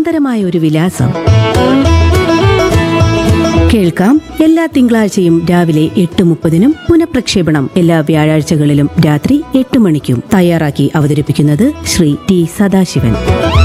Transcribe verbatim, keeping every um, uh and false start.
സുന്ദരമായ ഒരു വിലാസം. കേൾക്കാം എല്ലാ തിങ്കളാഴ്ചയും രാവിലെ എട്ട് മുപ്പതിനും പുനഃപ്രക്ഷേപണം എല്ലാ വ്യാഴാഴ്ചകളിലും രാത്രി എട്ട് മണിക്കും. തയ്യാറാക്കി അവതരിപ്പിക്കുന്നത് ശ്രീ ടി സദാശിവൻ.